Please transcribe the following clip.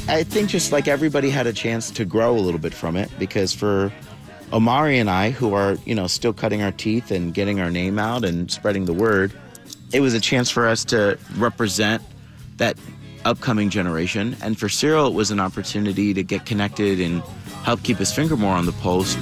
I think just like everybody had a chance to grow a little bit from it, because for Omari and I, who are, still cutting our teeth and getting our name out and spreading the word, it was a chance for us to represent that upcoming generation. And for Cyril, it was an opportunity to get connected and help keep his finger more on the pulse.